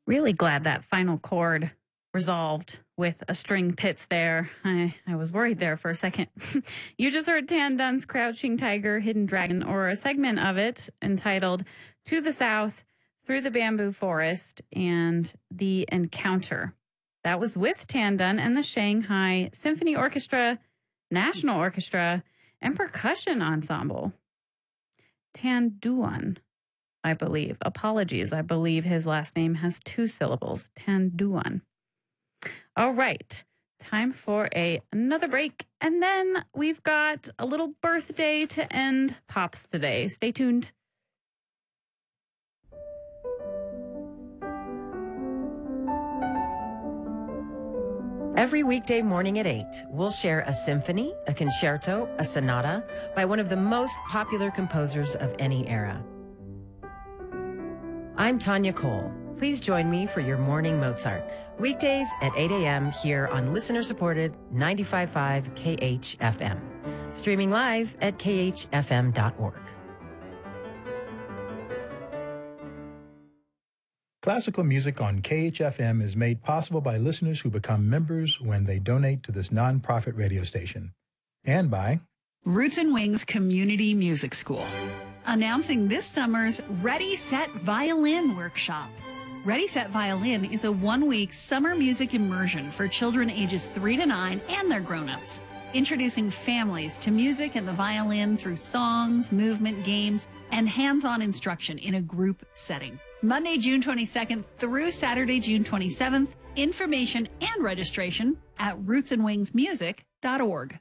Really glad that final chord resolved with a string pits there. I was worried there for a second. You just heard Tan Dun's Crouching Tiger, Hidden Dragon, or a segment of it entitled To the South, Through the Bamboo Forest, and The Encounter. That was with Tan Dun and the Shanghai Symphony Orchestra, National Orchestra, and Percussion Ensemble. Tan Duan, I believe. Apologies. I believe his last name has 2 syllables. Tan Duan. All right. Time for another break. And then we've got a little birthday to end Pops today. Stay tuned. Every weekday morning at 8, we'll share a symphony, a concerto, a sonata by one of the most popular composers of any era. I'm Tanya Cole. Please join me for your morning Mozart. Weekdays at 8 a.m. here on listener-supported 95.5 KHFM. Streaming live at khfm.org. Classical music on KHFM is made possible by listeners who become members when they donate to this nonprofit radio station. And by Roots and Wings Community Music School, announcing this summer's Ready, Set, Violin workshop. Ready, Set, Violin is a 1-week summer music immersion for children ages 3 to 9 and their grown-ups, introducing families to music and the violin through songs, movement, games, and hands-on instruction in a group setting. Monday, June 22nd through Saturday, June 27th. Information and registration at rootsandwingsmusic.org.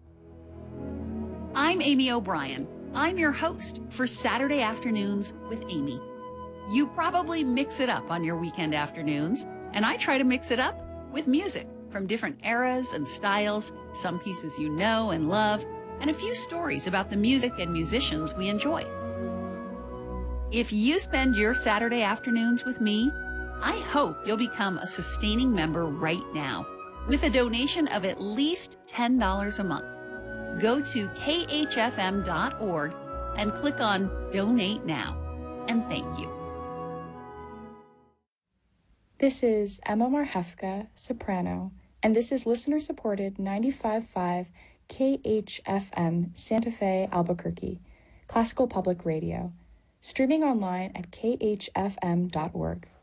I'm Amy O'Brien. I'm your host for Saturday Afternoons with Amy. You probably mix it up on your weekend afternoons, and I try to mix it up with music from different eras and styles, some pieces you know and love, and a few stories about the music and musicians we enjoy. If you spend your Saturday afternoons with me, I hope you'll become a sustaining member right now with a donation of at least $10 a month. Go to khfm.org and click on Donate Now. And thank you. This is Emma Marhefka, soprano, and this is listener-supported 95.5 KHFM, Santa Fe, Albuquerque, Classical Public Radio, streaming online at khfm.org.